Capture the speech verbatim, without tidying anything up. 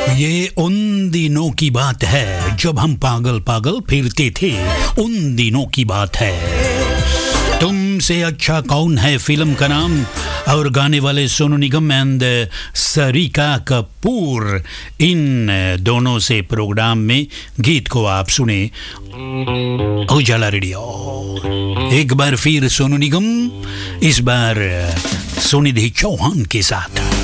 ये उन दिनों की बात है जब हम पागल पागल फिरते थे, उन दिनों की बात है। तुमसे अच्छा कौन है फिल्म का नाम, और गाने वाले सोनू निगम एंड सरिका कपूर। इन दोनों से प्रोग्राम में गीत को आप सुने उजाला रेडियो। एक बार फिर सोनू निगम, इस बार सुनिधि चौहान के साथ।